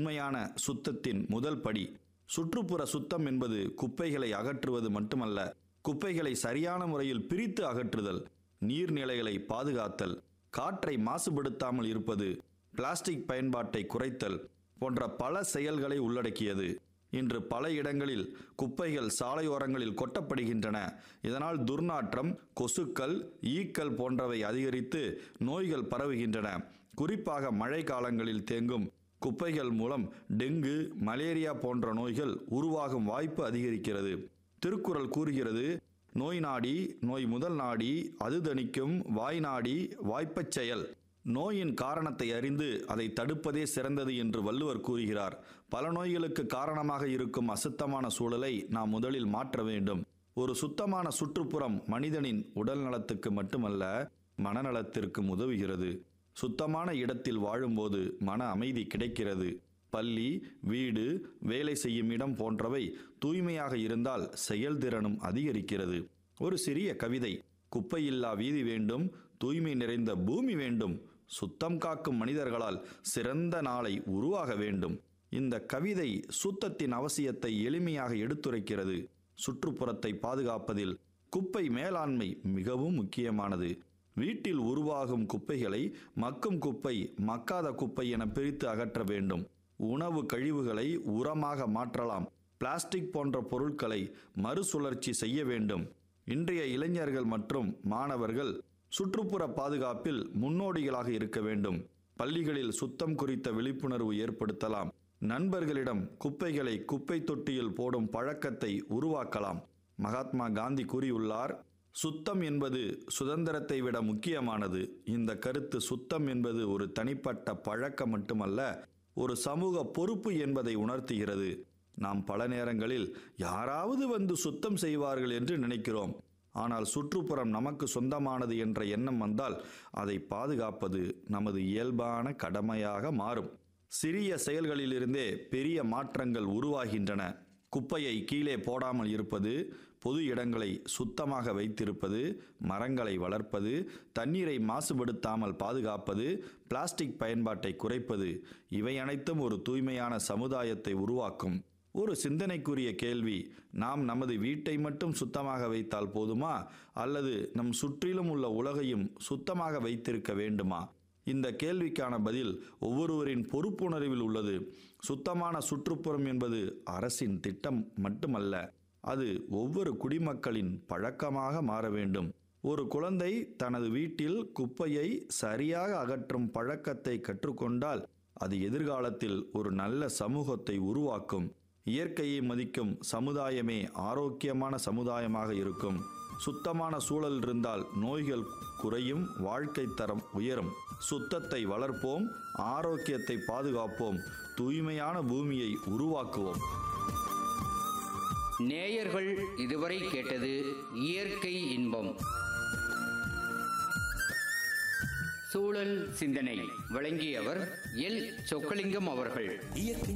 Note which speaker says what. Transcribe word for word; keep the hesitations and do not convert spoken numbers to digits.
Speaker 1: உண்மையான சுத்தத்தின் முதல் படி. சுற்றுப்புற சுத்தம் என்பது குப்பைகளை அகற்றுவது மட்டுமல்ல, குப்பைகளை சரியான முறையில் பிரித்து அகற்றுதல், நீர்நிலைகளை பாதுகாத்தல், காற்றை மாசுபடுத்தாமல் இருப்பது, பிளாஸ்டிக் பயன்பாட்டை குறைத்தல் போன்ற பல செயல்களை உள்ளடக்கியது. இன்று பல இடங்களில் குப்பைகள் சாலையோரங்களில் கொட்டப்படுகின்றன. இதனால் துர்நாற்றம், கொசுக்கள், ஈக்கள் போன்றவை அதிகரித்து நோய்கள் பரவுகின்றன. குறிப்பாக மழை காலங்களில் தேங்கும் குப்பைகள் மூலம் டெங்கு, மலேரியா போன்ற நோய்கள் உருவாகும் வாய்ப்பு அதிகரிக்கிறது. திருக்குறள் கூறுகிறது, நோய் நாடி நோய் முதல் நாடி அது தணிக்கும் வாய் நாடி வாய்ப்பச் செயல். நோயின் காரணத்தை அறிந்து அதை தடுப்பதே சிறந்தது என்று வள்ளுவர் கூறுகிறார். பல நோய்களுக்கு காரணமாக இருக்கும் அசுத்தமான சூழலை நாம் முதலில் மாற்ற வேண்டும். ஒரு சுத்தமான சுற்றுப்புறம் மனிதனின் உடல் நலத்துக்கு மட்டுமல்ல, மனநலத்திற்கும் உதவுகிறது. சுத்தமான இடத்தில் வாழும்போது மன அமைதி கிடைக்கிறது. பள்ளி, வீடு, வேலை செய்யும் இடம் போன்றவை தூய்மையாக இருந்தால் செயல்திறனும் அதிகரிக்கிறது. ஒரு சிறிய கவிதை: குப்பையில்லா வீதி வேண்டும், தூய்மை நிறைந்த பூமி வேண்டும், சுத்தம் காக்கும் மனிதர்களால் சிறந்த நாளை உருவாக வேண்டும். இந்த கவிதை சுத்தத்தின் அவசியத்தை எளிமையாக எடுத்துரைக்கிறது. சுற்றுப்புறத்தை பாதுகாப்பதில் குப்பை மேலாண்மை மிகவும் முக்கியமானது. வீட்டில் உருவாகும் குப்பைகளை மக்கும் குப்பை, மக்காத குப்பை என பிரித்து அகற்ற வேண்டும். உணவு கழிவுகளை உரமாக மாற்றலாம். பிளாஸ்டிக் போன்ற பொருட்களை மறுசுழற்சி செய்ய வேண்டும். இன்றைய இளைஞர்கள் மற்றும் மாணவர்கள் சுற்றுப்புற பாதுகாப்பில் முன்னோடிகளாக இருக்க வேண்டும். பள்ளிகளில் சுத்தம் குறித்த விழிப்புணர்வு ஏற்படுத்தலாம். நண்பர்களிடம் குப்பைகளை குப்பை தொட்டியில் போடும் பழக்கத்தை உருவாக்கலாம். மகாத்மா காந்தி கூறியுள்ளார், சுத்தம் என்பது சுதந்திரத்தை விட முக்கியமானது. இந்த கருத்து சுத்தம் என்பது ஒரு தனிப்பட்ட பழக்கம் மட்டுமல்ல, ஒரு சமூக பொறுப்பு என்பதை உணர்த்துகிறது. நாம் பல நேரங்களில் யாராவது வந்து சுத்தம் செய்வார்கள் என்று நினைக்கிறோம். ஆனால் சுற்றுப்புறம் நமக்கு சொந்தமானது என்ற எண்ணம் வந்தால் அதை பாதுகாப்பது நமது இயல்பான கடமையாக மாறும். சிறிய செயல்களிலிருந்தே பெரிய மாற்றங்கள் உருவாகின்றன. குப்பையை கீழே போடாமல் இருப்பது, பொது இடங்களை சுத்தமாக வைத்திருப்பது, மரங்களை வளர்ப்பது, தண்ணீரை மாசுபடுத்தாமல் பாதுகாப்பது, பிளாஸ்டிக் பயன்பாட்டை குறைப்பது, இவை அனைத்தும் ஒரு தூய்மையான சமுதாயத்தை உருவாக்கும். ஒரு சிந்தனைக்குரிய கேள்வி: நாம் நமது வீட்டை மட்டும் சுத்தமாக வைத்தால் போதுமா, அல்லது நம் சுற்றிலும் உள்ள உலகையும் சுத்தமாக வைத்திருக்க வேண்டுமா? இந்த கேள்விக்கான பதில் ஒவ்வொருவரின் பொறுப்புணர்வில் உள்ளது. சுத்தமான சுற்றுப்புறம் என்பது அரசின் திட்டம் மட்டுமல்ல, அது ஒவ்வொரு குடிமக்களின் பழக்கமாக மாற வேண்டும். ஒரு குழந்தை தனது வீட்டில் குப்பையை சரியாக அகற்றும் பழக்கத்தை கற்றுக்கொண்டால் அது எதிர்காலத்தில் ஒரு நல்ல சமூகத்தை உருவாக்கும். இயற்கையை மதிக்கும் சமுதாயமே ஆரோக்கியமான சமுதாயமாக இருக்கும். சுத்தமான சூழல் இருந்தால் நோய்கள் குறையும், வாழ்க்கை தரம் உயரும். சுத்தத்தை வளர்ப்போம், ஆரோக்கியத்தை பாதுகாப்போம், தூய்மையான பூமியை உருவாக்குவோம்.
Speaker 2: நேயர்கள் இதுவரை கேட்டது இயற்கை இன்பம். சூழல் சிந்தனை வழங்கியவர் எல் சொக்கலிங்கம் அவர்கள்.